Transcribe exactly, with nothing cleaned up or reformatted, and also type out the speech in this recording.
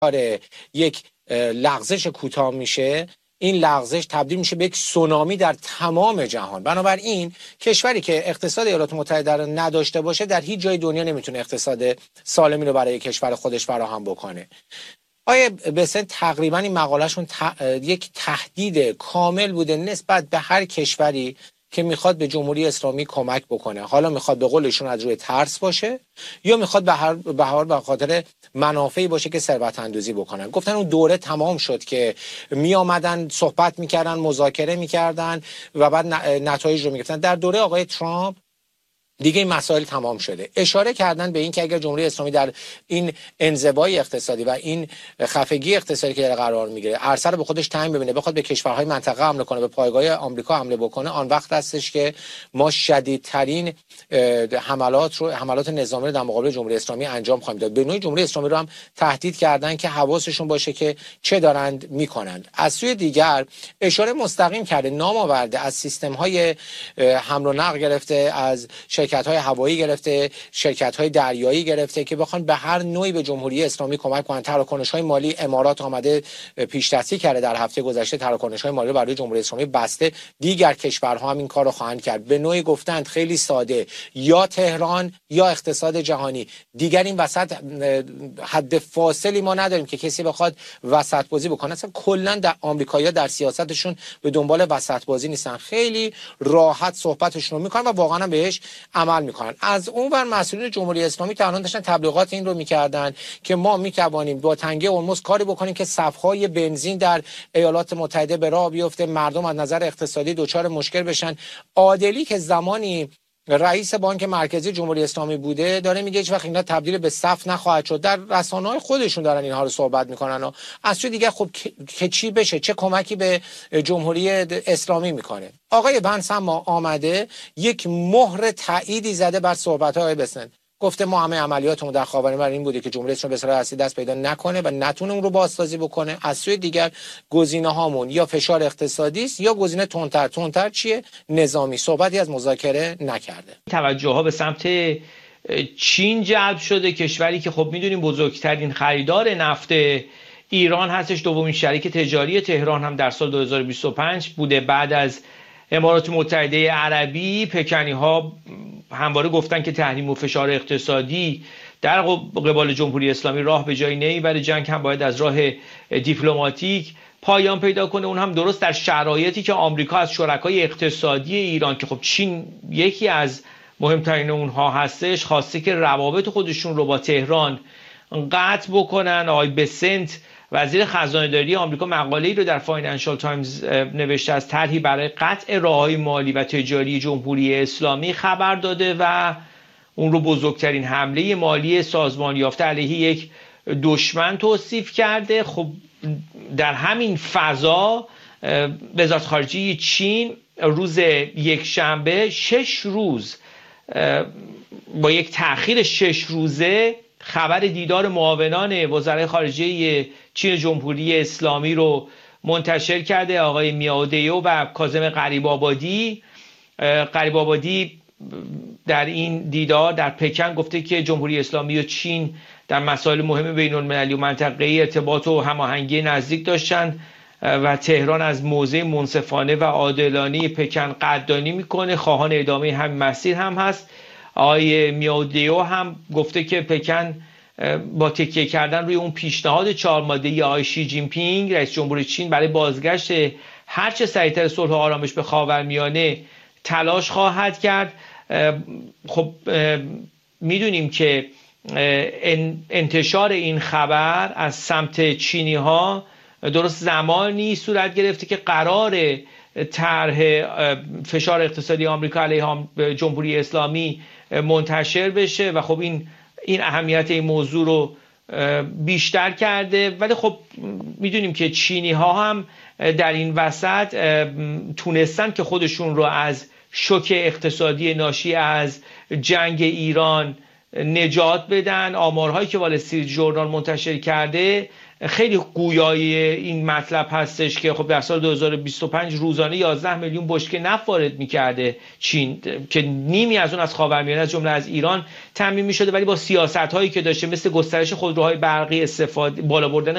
یک لغزش کوتاه میشه، این لغزش تبدیل میشه به یک سونامی در تمام جهان. بنابراین کشوری که اقتصاد ایالات متحده رو نداشته باشه در هیچ جای دنیا نمیتونه اقتصاد سالمی رو برای کشور خودش فراهم بکنه. آیه بسن تقریبا این مقالهشون ت... یک تهدید کامل بوده نسبت به هر کشوری که میخواد به جمهوری اسلامی کمک بکنه. حالا میخواد به قولشون از روی ترس باشه یا میخواد به هر به هر به خاطر منافعی باشه که ثروت اندوزی بکنن. گفتن اون دوره تمام شد که می آمدن صحبت میکردن، مذاکره میکردن و بعد نتایج رو میگفتن. در دوره آقای ترامپ دیگه این مسائل تمام شده. اشاره کردن به این که اگر جمهوری اسلامی در این انزوای اقتصادی و این خفگی اقتصادی که قرار میگیره عرصه رو به خودش تعیین ببینه، بخواد به کشورهای منطقه حمله کنه، به پایگاه آمریکا حمله بکنه، آن وقت هستش که ما شدیدترین حملات رو حملات نظامی رو در مقابل جمهوری اسلامی انجام خواهیم داد. به نوعی جمهوری اسلامی رو هم تهدید کردن که حواسشون باشه که چه دارند میکنند. از سوی دیگر اشاره مستقیم کرده نام آورده از سیستم‌های حمل و نقل گرفته، از شرکت‌های هوایی گرفته، شرکت‌های دریایی گرفته که بخوان به هر نوعی به جمهوری اسلامی کمک کنن. تراکنش‌های مالی امارات آمده پیش‌دستی کرده در هفته گذشته، تراکنش‌های مالی رو برای جمهوری اسلامی بسته. دیگر کشورها هم این کار رو خواهند کرد. به نوعی گفتند خیلی ساده، یا تهران یا اقتصاد جهانی. دیگر این وسط حد فاصلی ما نداریم که کسی بخواد وسط بازی بکنه. اصلا کلا در آمریکایی‌ها در سیاستشون به دنبال وسط بازی نیستن، خیلی راحت صحبتشون رو میکنن و واقعا بهش عمل میکنن. از اون ور مسئولین جمهوری اسلامی که الان داشتن تبلیغات این رو میکردن که ما میتوانیم با تنگه هرمز کاری بکنیم که صفهای بنزین در ایالات متحده به راه بیفته، مردم از نظر اقتصادی دچار مشکل بشن. عادلی که زمانی رئیس بانک مرکزی جمهوری اسلامی بوده داره میگه هیچ وقت اینا تبدیل به صف نخواهد شد. در رسانه‌های خودشون دارن اینها رو صحبت میکنن و از سوی دیگه خب که چی بشه، چه کمکی به جمهوری اسلامی میکنه. آقای ونس هم آمده یک مهر تأییدی زده بر صحبت‌های آقای بسن. گفته ما همه عملیاتمون در خاورمیانه این بوده که جمهوری اسلامی به صورت اصلی دست پیدا نکنه و نتونه اون رو بازسازی بکنه. از سوی دیگر گزینه‌هامون یا فشار اقتصادی است یا گزینه تندتر. تندتر چیه؟ نظامی. صحبتی از مذاکره نکرده. توجه‌ها به سمت چین جلب شده، کشوری که خب میدونیم بزرگترین خریدار نفت ایران هستش، دومین شریک تجاری تهران هم در سال دو هزار و بیست و پنج بوده. بعد از امارات متحده عربی، پکنی ها همواره گفتن که تحریم و فشار اقتصادی در قبال جمهوری اسلامی راه به جایی نمیبره، جنگ هم باید از راه دیپلماتیک پایان پیدا کنه. اون هم درست در شرایطی که آمریکا از شرکای اقتصادی ایران که خب چین یکی از مهمترین اونها هستش خواسته که روابط خودشون رو با تهران قطع بکنن. آقای بسنت وزیر خزانه‌داری آمریکا مقاله‌ای رو در فاینانشال تایمز نوشته از طرحی برای قطع راه‌های مالی و تجاری جمهوری اسلامی خبر داده و اون رو بزرگترین حمله مالی سازمان یافته علیه یک دشمن توصیف کرده. خب در همین فضا وزارت خارجه چین روز یک شنبه شش روز با یک تأخیر شش روزه خبر دیدار معاونان وزرای خارجه چین جمهوری اسلامی رو منتشر کرده. آقای میاودیو و کاظم غریب‌آبادی غریب‌آبادی در این دیدار در پکن گفته که جمهوری اسلامی و چین در مسائل مهم بین‌المللی و منطقه‌ای ارتباط و هماهنگی نزدیک داشتند و تهران از موضع منصفانه و عادلانه پکن قدردانی میکنه، خواهان ادامه همین مسیر هم هست. آقای میاودیو هم گفته که پکن با تکیه کردن روی اون پیشنهاد چهار ماده‌ای آقای شی جین پینگ رئیس جمهور چین برای بازگشت هرچه سریعتر صلح و آرامش به خاورمیانه تلاش خواهد کرد. خب میدونیم که انتشار این خبر از سمت چینی ها درست زمانی صورت گرفته که قرار طرح فشار اقتصادی آمریکا علیه جمهوری اسلامی منتشر بشه و خب این این اهمیت این موضوع رو بیشتر کرده. ولی خب میدونیم که چینی ها هم در این وسط تونستن که خودشون رو از شوک اقتصادی ناشی از جنگ ایران نجات بدن. آمارهایی که وال استریت ژورنال منتشر کرده خیلی گویایی این مطلب هستش که خب در سال دو هزار و بیست و پنج روزانه یازده میلیون بشکه نفت وارد می‌کرده چین که نیمی از اون از خاورمیانه از جمله از ایران تامین می‌شده، ولی با سیاست‌هایی که داشته مثل گسترش خودروهای برقی، استفاده بالا بردن